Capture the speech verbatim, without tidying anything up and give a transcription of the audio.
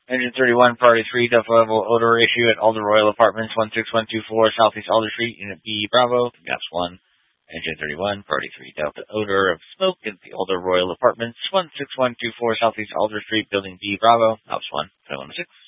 Engine thirty-one, Priority three, Delta Level Odor Issue at Alder Royal Apartments, one six one two four Southeast Alder Street, Unit B, Bravo, Gaps one. Engine thirty-one, Priority three, Delta Odor of Smoke at the Alder Royal Apartments, one six one two four Southeast Alder Street, Building B, Bravo, Gaps one, seven one six.